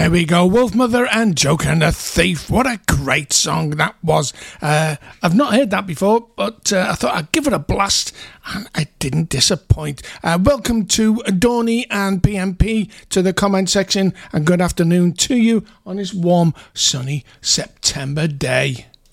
There we go, Wolfmother and Joker and the Thief. What a great song that was. I've not heard that before, but I thought I'd give it a blast, and it didn't disappoint. Welcome to Dawny and PMP to the comment section, and good afternoon to you on this warm, sunny September day.